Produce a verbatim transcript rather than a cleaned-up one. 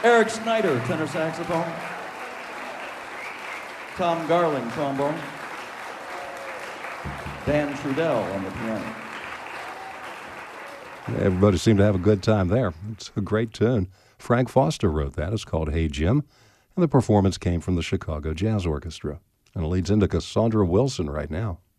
Eric Snyder, tenor saxophone. Tom Garling, trombone. Dan Trudell on the piano. Everybody seemed to have a good time there. It's a great tune. Frank Foster wrote that. It's called Hey Jim. And the performance came from the Chicago Jazz Orchestra. And it leads into Cassandra Wilson right now.